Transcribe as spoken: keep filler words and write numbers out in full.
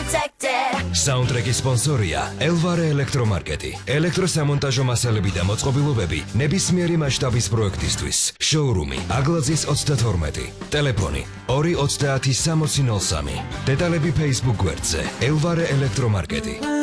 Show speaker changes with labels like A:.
A: protected.
B: Soundtrack-ის სპონსორია Elvare ელექტრომარკეტი. ელექტროსამონტაჟო მასალები და მოწყობილობები ნებისმიერი მასშტაბის პროექტისთვის. Showroom-ი Aglaძის ოცდათორმეტი. Ტელეფონი ორი ოცდაათი სამოცი ნოლ სამი. დეტალები Facebook გვერდზე Elvare ელექტრომარკეტი.